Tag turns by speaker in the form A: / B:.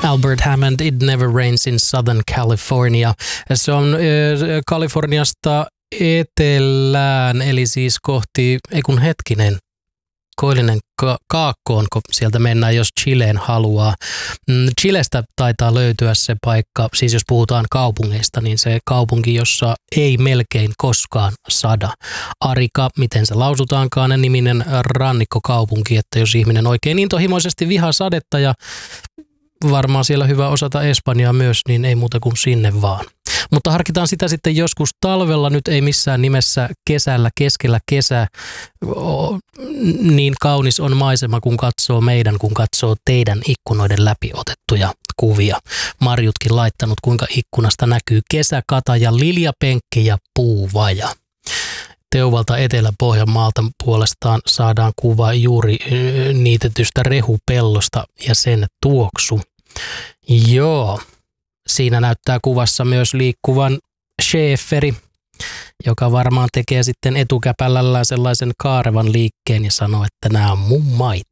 A: Albert Hammond, It Never Rains in Southern California. Se on Kaliforniasta etelään, eli siis kohti, koillinen kaakkoon, kun sieltä mennään, jos Chileen haluaa. Chilestä taitaa löytyä se paikka, siis jos puhutaan kaupungeista, niin se kaupunki, jossa ei melkein koskaan sada. Arica, miten se lausutaankaan, niminen rannikkokaupunki, että jos ihminen oikein intohimoisesti vihaa sadetta ja varmaan siellä hyvä osata espanjaa myös, niin ei muuta kuin sinne vaan. Mutta harkitaan sitä sitten joskus talvella, nyt ei missään nimessä kesällä, keskellä kesää. Niin kaunis on maisema, kun katsoo teidän ikkunoiden läpi otettuja kuvia. Marjutkin laittanut, kuinka ikkunasta näkyy kesäkata ja liljapenkki ja puuvaja. Teuvalta Etelä-Pohjanmaalta puolestaan saadaan kuva juuri niitetystä rehupellosta ja sen tuoksu. Joo, siinä näyttää kuvassa myös liikkuvan schäferi, joka varmaan tekee sitten etukäpällällään sellaisen kaarevan liikkeen ja sanoo, että nämä on mun maita.